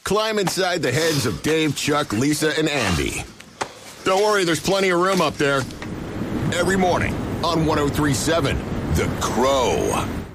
climb inside the heads of Dave, Chuck, Lisa, and Andy. Don't worry, there's plenty of room up there. Every morning on 103.7 The Crow.